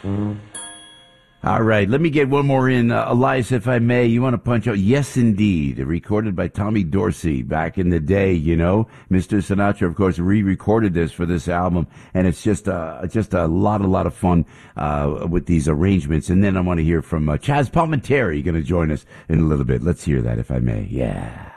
All right, let me get one more in. Elias, if I may, you want to punch out? Yes, indeed. Recorded by Tommy Dorsey back in the day, you know. Mr. Sinatra, of course, re-recorded this for this album, and it's just a lot of fun with these arrangements. And then I want to hear from Chaz Palminteri, going to join us in a little bit. Let's hear that, if I may. Yeah.